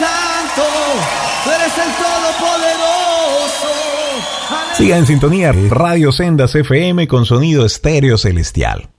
Santo, tú eres el Todopoderoso. Siga en sintonía Radio Sendas FM con sonido estéreo celestial.